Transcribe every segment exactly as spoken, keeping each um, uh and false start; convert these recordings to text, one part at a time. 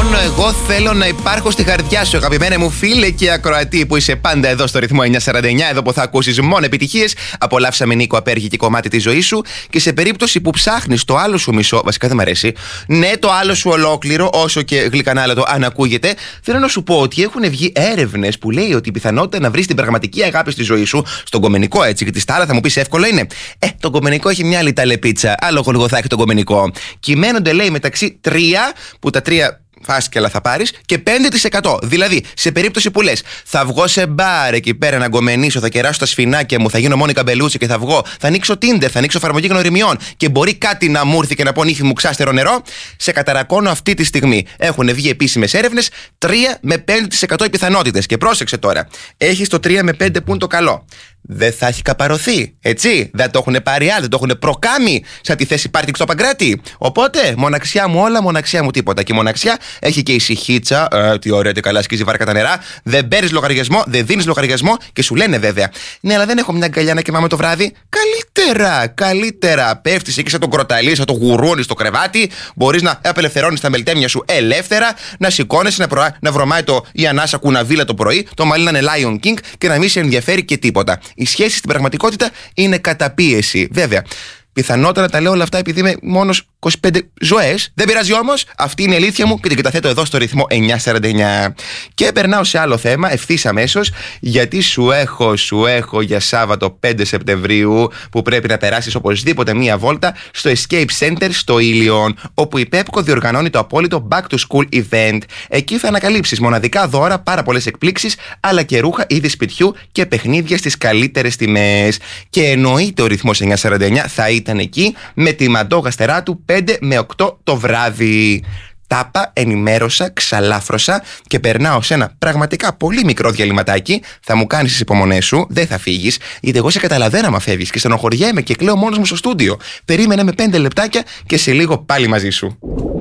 Μόνο εγώ θέλω να υπάρχω στη καρδιά σου, αγαπημένε μου φίλε και ακροατή, που είσαι πάντα εδώ στο ρυθμό εννιακόσια σαράντα εννιά. Εδώ που θα ακούσεις μόνο επιτυχίες. Απολαύσαμε, Νίκο, απέργη κομμάτι της ζωής σου. Και σε περίπτωση που ψάχνεις το άλλο σου μισό, βασικά δεν μ' αρέσει, ναι, το άλλο σου ολόκληρο, όσο και γλυκανάλατο αν ακούγεται, θέλω να σου πω ότι έχουν βγει έρευνες που λέει ότι η πιθανότητα να βρεις την πραγματική αγάπη στη ζωή σου, στον κομμενικό έτσι, γιατί στα άλλα θα μου πεις εύκολο είναι. Ε, το κομμενικό έχει μια άλλη ταλεπίτσα. Άλλο λίγο θα έχει το κομμενικό. Κυμαίνονται, λέει, μεταξύ τρία, που τα τρία φάσκελα θα πάρεις, και πέντε τοις εκατό. Δηλαδή, σε περίπτωση που λες, θα βγω σε μπαρ εκεί πέρα να γκομενήσω, θα κεράσω τα σφινάκια μου, θα γίνω Μόνικα Μπελούτσι και θα βγω, θα ανοίξω Tinder, θα ανοίξω εφαρμογή γνωριμιών και μπορεί κάτι να μου έρθει και να πω νύφη μου ξάστερο νερό, σε καταρακώνω αυτή τη στιγμή. Έχουν βγει επίσημες έρευνες, τρία με πέντε τοις εκατό οι πιθανότητες. Και πρόσεξε τώρα, έχεις το τρία με πέντε που είναι το καλό. Δεν θα έχει καπαρωθεί, έτσι. Δεν το έχουν πάρει άλλοι, δεν το έχουν προκάμει σαν τη θέση πάρτιξ στο Παγκράτη. Οπότε, μοναξιά μου όλα, μοναξιά μου τίποτα. Και η μοναξιά έχει και ησυχίτσα. Ε, τι ωραία, τι καλά σκίζει βάρκα τα νερά. Δεν παίρνεις λογαριασμό, δεν δίνεις λογαριασμό και σου λένε βέβαια, ναι, αλλά δεν έχω μια αγκαλιά να κοιμάμαι το βράδυ. Καλύτερα, καλύτερα. Πέφτεις εκεί σαν τον κροταλί, σαν τον γουρούνι στο κρεβάτι. Μπορείς να απελευθερώνεις τα μελτέμια σου ελεύθερα, να σηκώνεσαι, να, προ... να βρωμάει το η ανάσα κουναβίλα το πρωί, το μαλλί να είναι Lion King και να μην σε ενδιαφέρει και τίποτα. Η σχέση στην πραγματικότητα είναι καταπίεση. Βέβαια, πιθανότερα τα λέω όλα αυτά επειδή είμαι μόνος είκοσι πέντε ζωές. Δεν πειράζει όμως, αυτή είναι η αλήθεια μου και την καταθέτω εδώ στο ρυθμό εννιακόσια σαράντα εννιά. Και περνάω σε άλλο θέμα ευθύς αμέσως, γιατί σου έχω, σου έχω για Σάββατο πέντε Σεπτεμβρίου που πρέπει να περάσεις οπωσδήποτε μία βόλτα στο Escape Center στο Ήλιον, όπου η Pepco διοργανώνει το απόλυτο Back to School event. Εκεί θα ανακαλύψεις μοναδικά δώρα, πάρα πολλές εκπλήξεις, αλλά και ρούχα είδη σπιτιού και παιχνίδια στις καλύτερες τιμές. Και εννοείται ο ρυθμός εννιακόσια σαράντα εννιά θα ήταν εκεί με τη Μαντό Γαστερά του πέντε με οκτώ το βράδυ. Τάπα, ενημέρωσα, ξαλάφρωσα και περνάω σε ένα πραγματικά πολύ μικρό διαλυματάκι. Θα μου κάνεις τις υπομονές σου, δεν θα φύγεις, γιατί εγώ σε καταλαβαίνω άμα φεύγεις και στενοχωριέμαι και κλαίω μόνος μου στο στούντιο. Περίμενε με πέντε λεπτάκια και σε λίγο πάλι μαζί σου.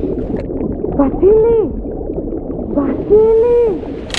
Βασίλη! Βασίλη!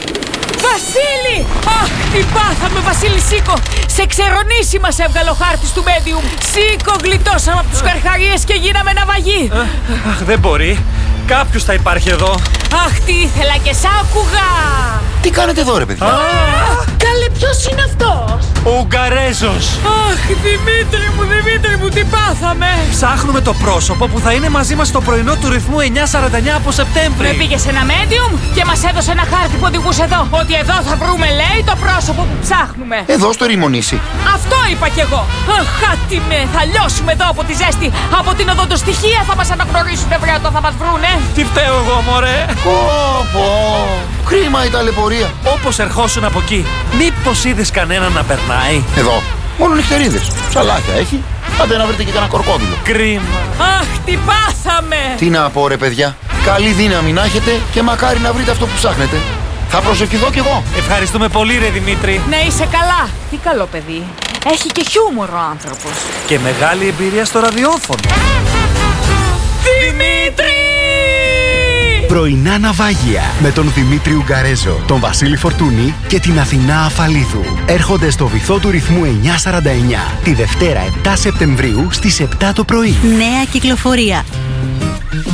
Βασίλη! Αχ, τι πάθαμε, Βασίλη, σήκω! Σε ξερονήσει μας έβγαλε ο χάρτης του Medium. Σήκω, γλιτώσαμε από τους καρχαρίες και γίναμε ναυαγοί. Αχ, δεν μπορεί. Κάποιος θα υπάρχει εδώ. Αχ, τι ήθελα και σ' άκουγα. Τι κάνετε εδώ, ρε παιδιά? Καλέ, ποιος είναι αυτός? Ο Ουγγαρέζος. Αχ, Δημήτρη μου, Δημήτρη μου, τι πάθαμε. Ψάχνουμε το πρόσωπο που θα είναι μαζί μας στο πρωινό του ρυθμού εννιακόσια σαράντα εννιά από Σεπτέμβρη. Με πήγε σε ένα Medium και μας έδωσε ένα χάρτη που οδηγούσε εδώ. Ότι εδώ θα βρούμε, λέει, το πρόσωπο που ψάχνουμε. Εδώ στο Ρημονήσι. Αυτό είπα κι εγώ. Αχ, άτιμε, θα λιώσουμε εδώ από τη ζέστη. Από την οδοντοστοιχεία θα μας αναγνωρίσουν, βρε, όταν θα μας βρούνε. Τι φταίω εγώ, μωρέ. Πω, πω. Κρίμα η ταλαιπωρία. Όπως ερχόσουν από εκεί, μήπως είδες κανέναν να περνάει? Εδώ, μόνο νυχτερίδες. Ψαλάκια έχει. Άντε να βρείτε και κανένα κορκόδιλο. Κρίμα. Αχ, τι πάθαμε. Τι να πω, ρε παιδιά. Καλή δύναμη να έχετε και μακάρι να βρείτε αυτό που ψάχνετε. Θα προσευχηθώ κι εγώ. Ευχαριστούμε πολύ, ρε Δημήτρη. Να είσαι καλά. Τι καλό παιδί. Έχει και χιούμορ ο άνθρωπος. Και μεγάλη εμπειρία στο ραδιόφωνο. Δημήτρη! Πρωινά ναυάγια με τον Δημήτρη Ουγγαρέζο, τον Βασίλη Φορτούνη και την Αθηνά Αφαλίδου. Έρχονται στο βυθό του ρυθμού εννιακόσια σαράντα εννιά τη Δευτέρα επτά Σεπτεμβρίου στις επτά το πρωί. Νέα κυκλοφορία.